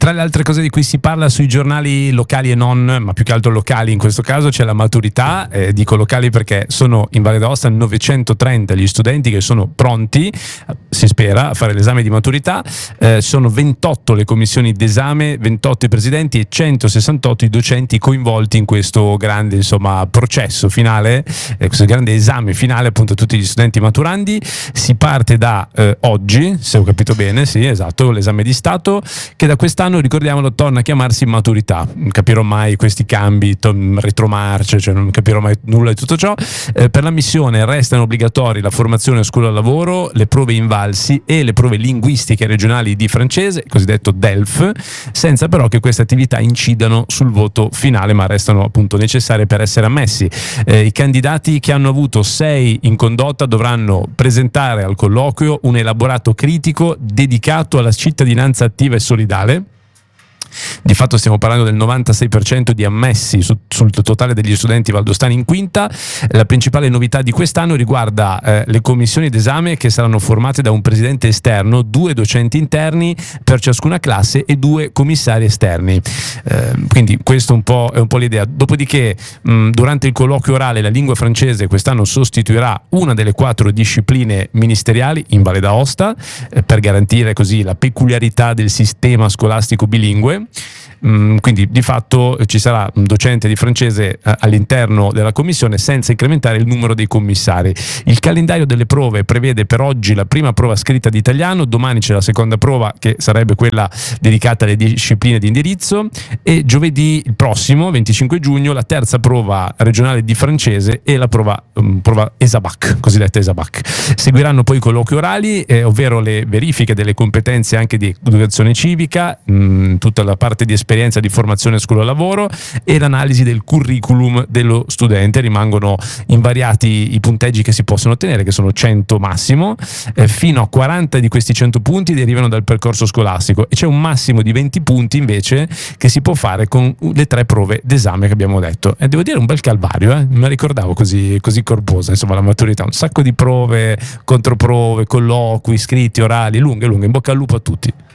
Tra le altre cose di cui si parla sui giornali locali e non, ma più che altro locali in questo caso, c'è la maturità. Dico locali perché sono in Valle d'Aosta 930 gli studenti che sono pronti, si spera, a fare l'esame di maturità. Sono 28 le commissioni d'esame, 28 i presidenti e 168 i docenti coinvolti in questo grande, insomma, processo finale, questo grande esame finale appunto a tutti gli studenti maturandi. Si parte da oggi, se ho capito bene, sì, esatto, l'esame di Stato, che da quest'anno, ricordiamolo, torna a chiamarsi maturità. Non capirò mai questi cambi, retromarce, cioè non capirò mai nulla di tutto ciò. Per l'ammissione restano obbligatori la formazione a scuola lavoro, le prove invalsi e le prove linguistiche regionali di francese, cosiddetto DELF, senza però che queste attività incidano sul voto finale, ma restano appunto necessarie per essere ammessi. I candidati che hanno avuto 6 in condotta dovranno presentare al colloquio un elaborato critico dedicato alla cittadinanza attiva e solidale. Di fatto stiamo parlando del 96% di ammessi sul totale degli studenti valdostani in quinta. La principale novità di quest'anno riguarda le commissioni d'esame che saranno formate da un presidente esterno, 2 docenti interni per ciascuna classe e 2 commissari esterni. Quindi questo è un po' l'idea. Dopodiché durante il colloquio orale la lingua francese quest'anno sostituirà una delle 4 discipline ministeriali in Valle d'Aosta, per garantire così la peculiarità del sistema scolastico bilingue. Quindi di fatto ci sarà un docente di francese all'interno della commissione, senza incrementare il numero dei commissari. Il calendario delle prove prevede per oggi la prima prova scritta di italiano, domani c'è la seconda prova che sarebbe quella dedicata alle discipline di indirizzo, e giovedì il prossimo 25 giugno la terza prova regionale di francese e la prova ESABAC, cosiddetta ESABAC. Seguiranno poi i colloqui orali, ovvero le verifiche delle competenze anche di educazione civica, tutta la parte di esperienza di formazione scuola lavoro e l'analisi del curriculum dello studente. Rimangono invariati i punteggi che si possono ottenere, che sono 100 massimo, fino a 40 di questi 100 punti derivano dal percorso scolastico e c'è un massimo di 20 punti invece che si può fare con le 3 prove d'esame che abbiamo detto. E devo dire un bel calvario, non mi ricordavo così corposa, insomma, la maturità, un sacco di prove, controprove, colloqui, scritti, orali, lunghe, in bocca al lupo a tutti.